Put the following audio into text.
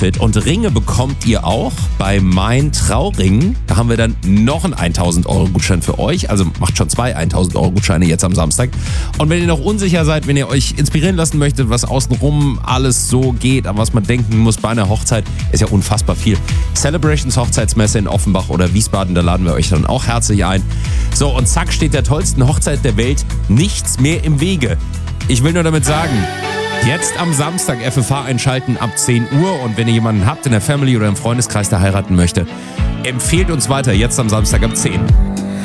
Outfit. Und Ringe bekommt ihr auch bei Mein Trauring. Da haben wir dann noch einen 1000 Euro Gutschein für euch. Also macht schon 2 1000 Euro Gutscheine jetzt am Samstag. Und wenn ihr noch unsicher seid, wenn ihr euch inspirieren lassen möchtet, was außenrum alles so geht, an was man denken muss bei einer Hochzeit, ist ja unfassbar viel. Celebrations Hochzeitsmesse in Offenbach oder Wiesbaden, da laden wir euch dann auch herzlich ein. So, und zack steht der tollsten Hochzeit der Welt nichts mehr im Wege. Ich will nur damit sagen, jetzt am Samstag FFH einschalten ab 10 Uhr und wenn ihr jemanden habt in der Family oder im Freundeskreis, der heiraten möchte, empfehlt uns weiter, jetzt am Samstag ab 10.